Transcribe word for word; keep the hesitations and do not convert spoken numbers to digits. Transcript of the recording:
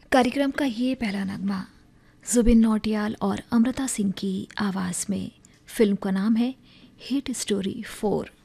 कार्यक्रम का ये पहला नगमा जुबिन नौटियाल और अमृता सिंह की आवाज़ में। फिल्म का नाम है हिट स्टोरी फोर।